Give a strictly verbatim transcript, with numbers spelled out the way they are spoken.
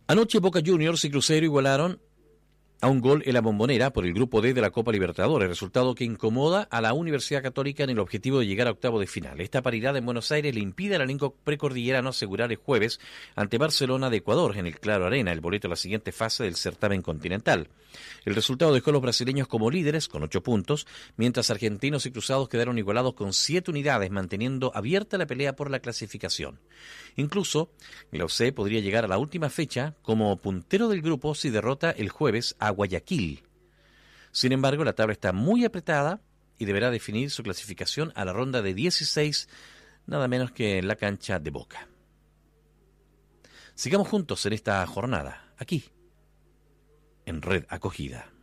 Anoche Boca Juniors y Cruzeiro igualaron a un gol en la Bombonera por el Grupo D de la Copa Libertadores, resultado que incomoda a la Universidad Católica en el objetivo de llegar a octavos de final. Esta paridad en Buenos Aires le impide al elenco precordillerano asegurar el jueves ante Barcelona de Ecuador en el Claro Arena el boleto a la siguiente fase del certamen continental. El resultado dejó a los brasileños como líderes con ocho puntos, mientras argentinos y cruzados quedaron igualados con siete unidades, manteniendo abierta la pelea por la clasificación. Incluso, la U C podría llegar a la última fecha como puntero del grupo si derrota el jueves a Guayaquil. Sin embargo, la tabla está muy apretada y deberá definir su clasificación a la ronda de dieciséis, nada menos que en la cancha de Boca. Sigamos juntos en esta jornada, aquí, en Red Acogida.